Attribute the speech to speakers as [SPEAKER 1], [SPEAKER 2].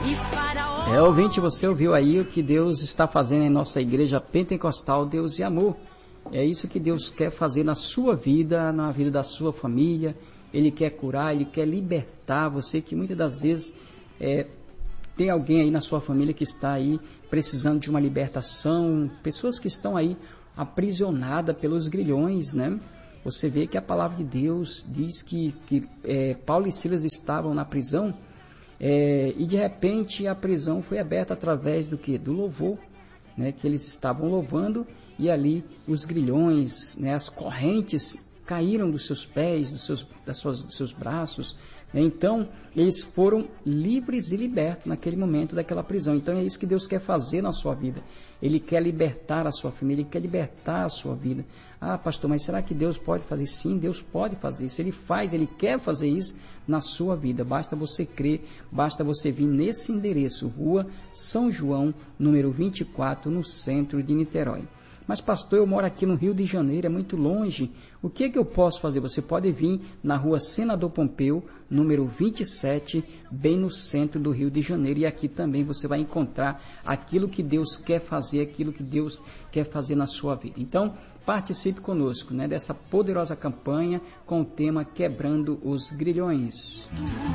[SPEAKER 1] Ouvinte, você ouviu aí o que Deus está fazendo em nossa igreja pentecostal Deus e Amor. É isso que Deus quer fazer na sua vida, na vida da sua família. Ele quer curar, Ele quer libertar você, que muitas das vezes tem alguém aí na sua família que está aí precisando de uma libertação, pessoas que estão aí aprisionadas pelos grilhões, né? Você vê que a palavra de Deus diz que Paulo e Silas estavam na prisão, e de repente a prisão foi aberta através do que? Do louvor, né? Que eles estavam louvando, e ali os grilhões, né? As correntes caíram dos seus pés, dos seus braços, né? Então eles foram livres e libertos naquele momento daquela prisão. Então é isso que Deus quer fazer na sua vida. Ele quer libertar a sua família, Ele quer libertar a sua vida. Ah, pastor, mas será que Deus pode fazer? Sim, Deus pode fazer isso. Ele faz, Ele quer fazer isso na sua vida. Basta você crer, basta você vir nesse endereço, Rua São João, número 24, no centro de Niterói. Mas pastor, eu moro aqui no Rio de Janeiro, é muito longe. O que eu posso fazer? Você pode vir na Rua Senador Pompeu, número 27, bem no centro do Rio de Janeiro. E aqui também você vai encontrar aquilo que Deus quer fazer, aquilo que Deus quer fazer na sua vida. Então, participe conosco, né, dessa poderosa campanha com o tema Quebrando os Grilhões.